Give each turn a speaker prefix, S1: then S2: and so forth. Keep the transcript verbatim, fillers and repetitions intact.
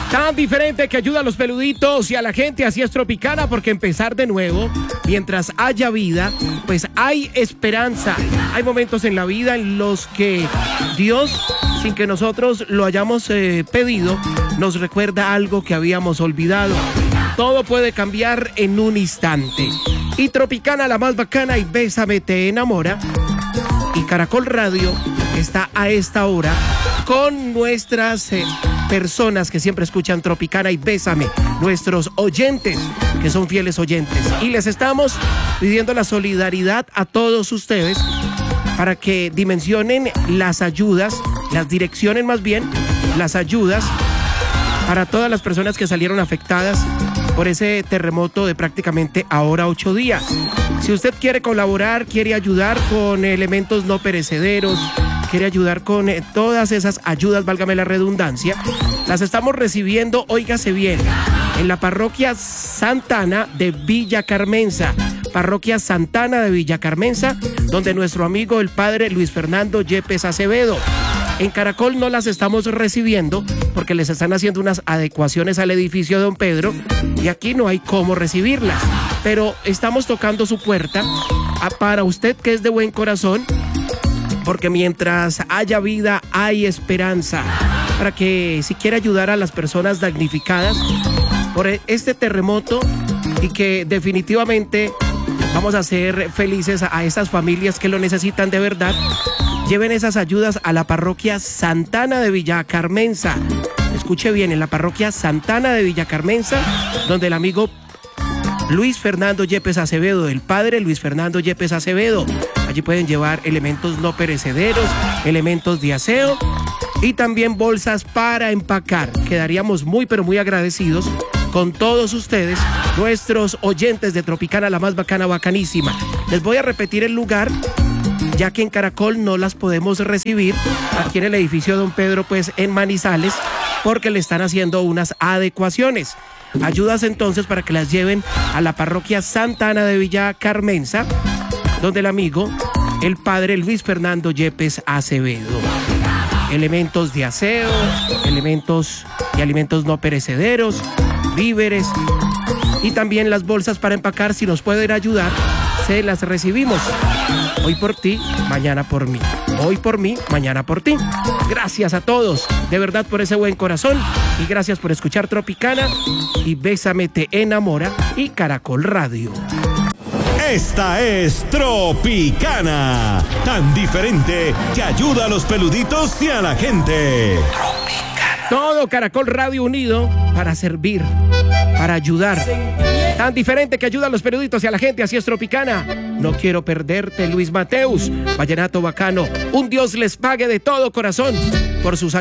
S1: Tan diferente que ayuda a los peluditos y a la gente, así es Tropicana, porque empezar de nuevo, mientras haya vida, pues hay esperanza. Hay momentos en la vida en los que Dios, sin que nosotros lo hayamos eh, pedido, nos recuerda algo que habíamos olvidado. Todo puede cambiar en un instante. Y Tropicana, la más bacana, y Bésame te enamora. Y Caracol Radio está a esta hora con nuestras eh, personas que siempre escuchan Tropicana y Bésame, nuestros oyentes que son fieles oyentes. Y les estamos pidiendo la solidaridad a todos ustedes para que dimensionen las ayudas, las direccionen más bien, las ayudas para todas las personas que salieron afectadas por ese terremoto de prácticamente ahora ocho días. Si usted quiere colaborar, quiere ayudar con elementos no perecederos, quiere ayudar con eh, todas esas ayudas, válgame la redundancia, las estamos recibiendo, óigase bien, en la parroquia Santana de Villa Carmenza. Parroquia Santana de Villa Carmenza, donde nuestro amigo el padre Luis Fernando Yepes Acevedo. En Caracol no las estamos recibiendo porque les están haciendo unas adecuaciones al edificio de Don Pedro y aquí no hay cómo recibirlas. Pero estamos tocando su puerta a, para usted que es de buen corazón, porque mientras haya vida hay esperanza. Para que si quiere ayudar a las personas damnificadas por este terremoto y que definitivamente vamos a ser felices a, a esas familias que lo necesitan de verdad, lleven esas ayudas a la parroquia Santana de Villa Carmenza. Escuche bien, en la parroquia Santana de Villa Carmenza, donde el amigo Luis Fernando Yepes Acevedo, el padre Luis Fernando Yepes Acevedo. Allí pueden llevar elementos no perecederos, elementos de aseo y también bolsas para empacar. Quedaríamos muy pero muy agradecidos con todos ustedes, nuestros oyentes de Tropicana, la más bacana, bacanísima. Les voy a repetir el lugar, ya que en Caracol no las podemos recibir, aquí en el edificio de Don Pedro, pues en Manizales, porque le están haciendo unas adecuaciones. Ayudas entonces para que las lleven a la parroquia Santana de Villa Carmenza, donde el amigo, el padre Luis Fernando Yepes Acevedo. Elementos de aseo, elementos y alimentos no perecederos, víveres y también las bolsas para empacar. Si nos pueden ayudar, se las recibimos. Hoy por ti, mañana por mí. Hoy por mí, mañana por ti. Gracias a todos, de verdad, por ese buen corazón. Y gracias por escuchar Tropicana y Bésame te enamora y Caracol Radio.
S2: Esta es Tropicana, tan diferente que ayuda a los peluditos y a la gente.
S1: Tropicana. Todo Caracol Radio unido para servir, para ayudar. Tan diferente que ayuda a los peluditos y a la gente, así es Tropicana. No quiero perderte, Luis Mateus, vallenato bacano. Un Dios les pague de todo corazón por sus